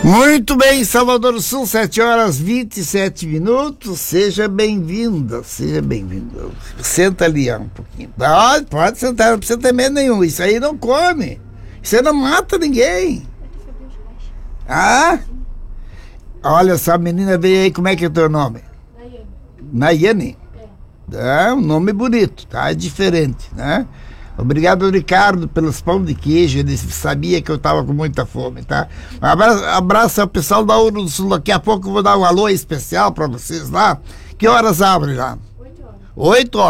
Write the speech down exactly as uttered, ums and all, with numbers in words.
Muito bem, Salvador do Sul, sete horas e vinte e sete minutos. Seja bem-vinda, seja bem-vinda. Senta ali ó, um pouquinho. Pode, pode sentar, não precisa ter medo nenhum. Isso aí não come. Isso aí não mata ninguém. Ah? Olha só, a menina veio aí, como é que é o teu nome? Nayane. Nayane? É. É um nome bonito, tá? É diferente, né? Obrigado, Ricardo, pelos pão de queijo. Ele sabia que eu estava com muita fome, tá? Um abraço, abraço ao pessoal da Ouro do Sul. Daqui a pouco eu vou dar um alô especial para vocês lá. Que horas abre lá? Oito horas. Oito horas.